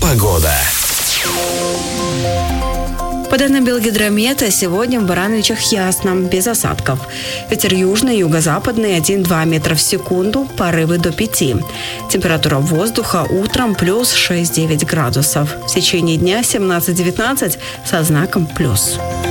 Погода. По данным Белгидромета, сегодня в Барановичах ясно, без осадков. Ветер южный, юго-западный 1-2 метра в секунду, порывы до 5. Температура воздуха утром плюс 6-9 градусов. В течение дня 17-19 со знаком плюс.